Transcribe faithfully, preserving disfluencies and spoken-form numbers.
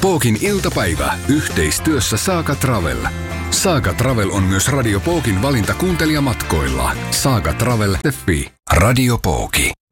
Pookin iltapäivä yhteistyössä Saga Travel. Saga Travel on myös Radio Pookin valinta kuuntelijamatkoilla. Sagatravel piste fi. Radio Pooki.